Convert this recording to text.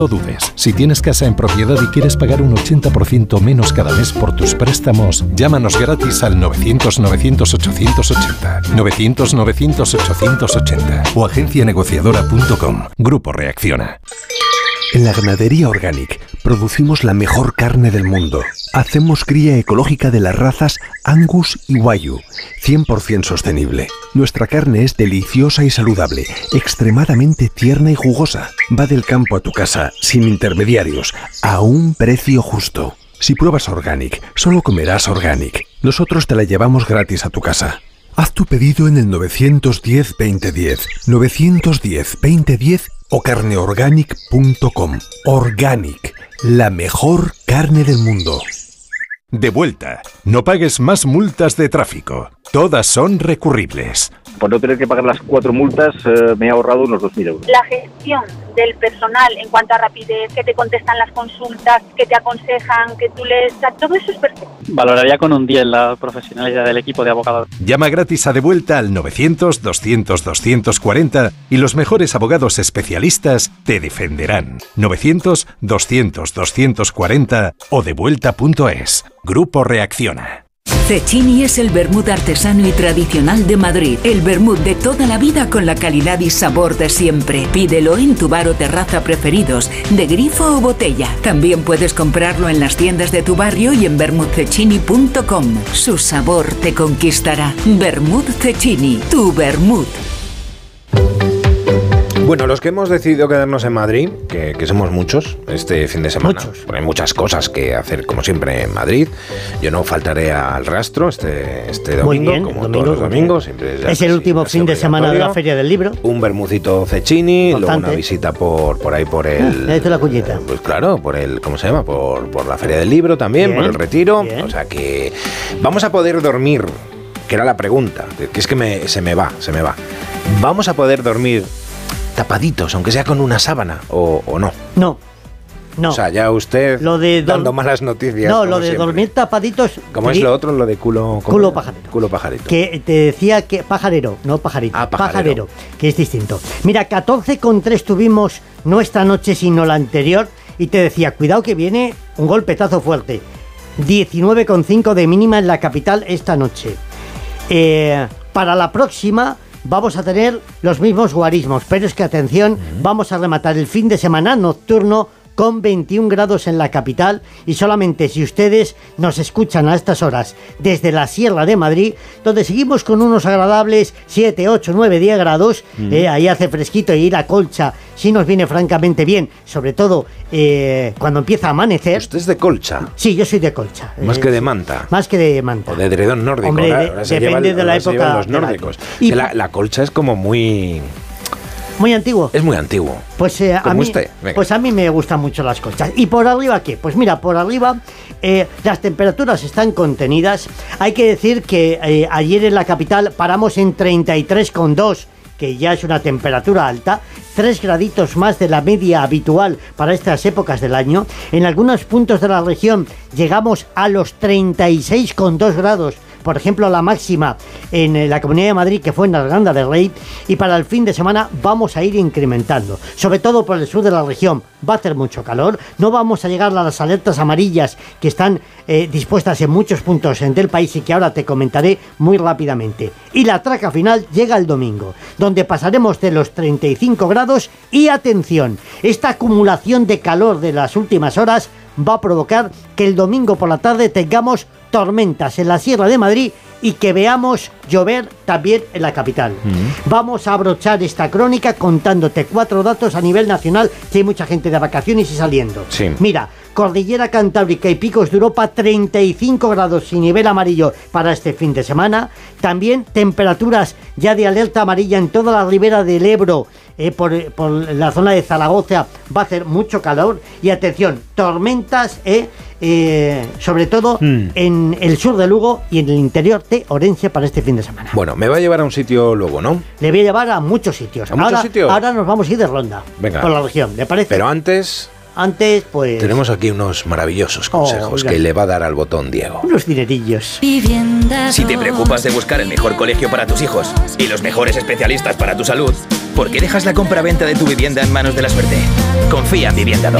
No dudes, si tienes casa en propiedad y quieres pagar un 80% menos cada mes por tus préstamos, llámanos gratis al 900-900-880, 900-900-880 o agencianegociadora.com. Grupo Reacciona. En la Ganadería Organic producimos la mejor carne del mundo. Hacemos cría ecológica de las razas Angus y Wagyu, 100% sostenible. Nuestra carne es deliciosa y saludable, extremadamente tierna y jugosa. Va del campo a tu casa, sin intermediarios, a un precio justo. Si pruebas Organic, solo comerás Organic. Nosotros te la llevamos gratis a tu casa. Haz tu pedido en el 910-2010, 910-2010 o carneorganic.com. Organic, la mejor carne del mundo. De vuelta. No pagues más multas de tráfico. Todas son recurribles. Por no tener que pagar las 4 multas, me he ahorrado unos 2.000 euros. La gestión del personal en cuanto a rapidez, que te contestan las consultas, que te aconsejan, que tú les... Todo eso es perfecto. Valoraría con un 10 la profesionalidad del equipo de abogados. Llama gratis a De Vuelta al 900-200-240 y los mejores abogados especialistas te defenderán. 900-200-240 o devuelta.es. Grupo Reacciona. Cecchini es el vermut artesano y tradicional de Madrid. El vermut de toda la vida con la calidad y sabor de siempre. Pídelo en tu bar o terraza preferidos, de grifo o botella. También puedes comprarlo en las tiendas de tu barrio y en vermutcecchini.com. Su sabor te conquistará. Vermut Cecchini, tu vermut. Bueno, los que hemos decidido quedarnos en Madrid, que somos muchos este fin de semana, porque hay muchas cosas que hacer, como siempre, en Madrid. Yo no faltaré al rastro este domingo, bien, como todos los domingos. Siempre es el último fin de semana de la Feria del Libro. Un bermucito Cecchini, luego una visita por ahí, por el... Ahí está la cuñita. Pues claro, por el, ¿cómo se llama? Por la Feria del Libro también, bien, por el Retiro. Bien. O sea que vamos a poder dormir, que era la pregunta, que es que se me va. ¿Vamos a poder dormir tapaditos, aunque sea con una sábana, o no? No. O sea, ya usted dando malas noticias. No, lo de siempre. Dormir tapaditos. ¿Cómo es lo otro? Lo de culo pajarero. Culo pajarito. Que te decía que pajarero, no pajarito. Pajarero, que es distinto. Mira, 14,3 tuvimos no esta noche, sino la anterior, y te decía, cuidado que viene un golpetazo fuerte. 19,5 de mínima en la capital esta noche. Para la próxima vamos a tener los mismos guarismos, pero es que atención, vamos a rematar el fin de semana nocturno con 21 grados en la capital, y solamente si ustedes nos escuchan a estas horas desde la Sierra de Madrid, donde seguimos con unos agradables 7, 8, 9, 10 grados, ahí hace fresquito, y ir a Colcha sí nos viene francamente bien, sobre todo cuando empieza a amanecer. ¿Usted es de Colcha? Sí, yo soy de Colcha. Más que de manta. Más que de manta. O de edredón nórdico. Hombre, ahora depende de la época. Los nórdicos. Y la Colcha es como muy antiguo. Es muy antiguo. Pues a mí me gustan mucho las colchas. ¿Y por arriba qué? Pues mira, por arriba las temperaturas están contenidas. Hay que decir que ayer en la capital paramos en 33,2, que ya es una temperatura alta, 3 graditos más de la media habitual para estas épocas del año. En algunos puntos de la región llegamos a los 36,2 grados. Por ejemplo, la máxima en la Comunidad de Madrid, que fue en Arganda de Rey, y para el fin de semana vamos a ir incrementando, sobre todo por el sur de la región. Va a hacer mucho calor, no vamos a llegar a las alertas amarillas que están dispuestas en muchos puntos del país y que ahora te comentaré muy rápidamente. Y la traca final llega el domingo, donde pasaremos de los 35 grados y atención, esta acumulación de calor de las últimas horas va a provocar que el domingo por la tarde tengamos tormentas en la Sierra de Madrid y que veamos llover también en la capital. Vamos a abrochar esta crónica contándote 4 datos a nivel nacional, que hay mucha gente de vacaciones y saliendo. Sí. Mira, Cordillera Cantábrica y Picos de Europa, 35 grados y nivel amarillo para este fin de semana. También temperaturas ya de alerta amarilla en toda la ribera del Ebro. Por la zona de Zaragoza va a hacer mucho calor. Y atención, tormentas, sobre todo en el sur de Lugo y en el interior de Orense para este fin de semana. Bueno, me va a llevar a un sitio luego, ¿no? Le voy a llevar a muchos sitios. Ahora nos vamos a ir de ronda. Venga. Por la región, ¿le parece? Pero antes, pues... tenemos aquí unos maravillosos consejos que le va a dar al botón Diego. Unos dinerillos. Si te preocupas de buscar el mejor colegio para tus hijos y los mejores especialistas para tu salud, ¿Por qué dejas la compra-venta de tu vivienda en manos de la suerte? Confía en Vivienda 2.